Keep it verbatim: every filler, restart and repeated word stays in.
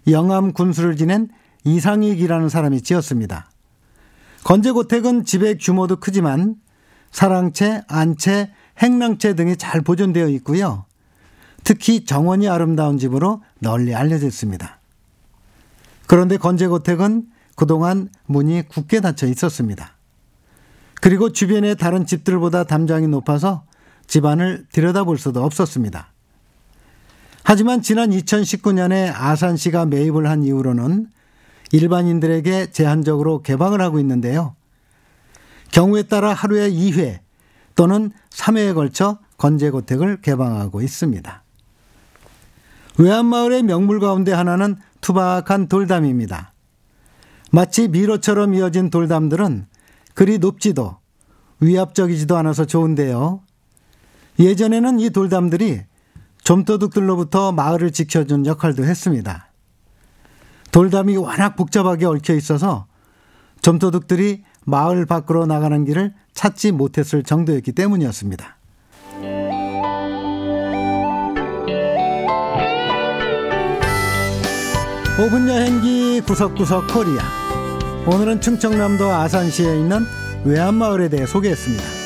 영암 군수를 지낸 이상익이라는 사람이 지었습니다. 건제고택은 집의 규모도 크지만 사랑채, 안채, 행랑채 등이 잘 보존되어 있고요. 특히 정원이 아름다운 집으로 널리 알려져 있습니다. 그런데 건제고택은 그동안 문이 굳게 닫혀 있었습니다. 그리고 주변의 다른 집들보다 담장이 높아서 집안을 들여다볼 수도 없었습니다. 하지만 지난 이천십구 년에 아산시가 매입을 한 이후로는 일반인들에게 제한적으로 개방을 하고 있는데요. 경우에 따라 하루에 이 회 또는 삼 회에 걸쳐 건제고택을 개방하고 있습니다. 외암마을의 명물 가운데 하나는 투박한 돌담입니다. 마치 미로처럼 이어진 돌담들은 그리 높지도 위압적이지도 않아서 좋은데요. 예전에는 이 돌담들이 좀도둑들로부터 마을을 지켜준 역할도 했습니다. 돌담이 워낙 복잡하게 얽혀 있어서 좀도둑들이 마을 밖으로 나가는 길을 찾지 못했을 정도였기 때문이었습니다. 오 분 여행기 구석구석 코리아. 오늘은 충청남도 아산시에 있는 외암마을에 대해 소개했습니다.